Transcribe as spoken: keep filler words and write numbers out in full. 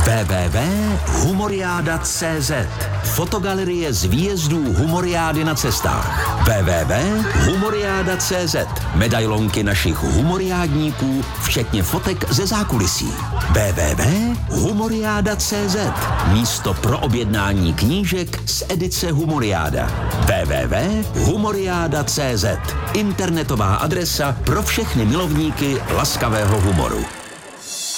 w w w tečka humoriada tečka cé zet. Fotogalerie z výjezdů Humoriády na cestách. w w w tečka humoriada tečka cé zet. Medailonky našich humoriádníků, včetně fotek ze zákulisí. w w w tečka humoriada tečka cé zet. Místo pro objednání knížek z edice Humoriáda. w w w tečka humoriada tečka cé zet. Internetová adresa pro všechny milovníky laskavého humoru.